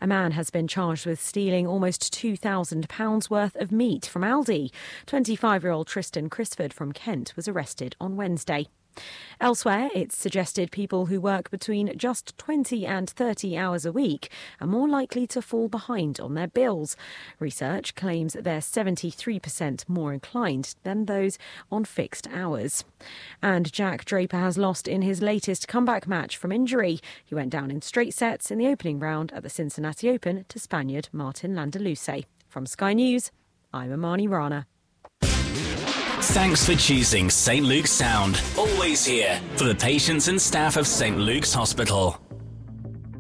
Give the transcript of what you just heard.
A man has been charged with stealing almost £2,000 worth of meat from Aldi. 25-year-old Tristan Crisford from Kent was arrested on Wednesday. Elsewhere, it's suggested people who work between just 20 and 30 hours a week are more likely to fall behind on their bills. Research claims they're 73% more inclined than those on fixed hours. And Jack Draper has lost in his latest comeback match from injury. He went down in straight sets in the opening round at the Cincinnati Open to Spaniard Martin Landaluce. From Sky News, I'm Amani Rana. Thanks for choosing St Luke's Sound. Always here for the patients and staff of St Luke's Hospital.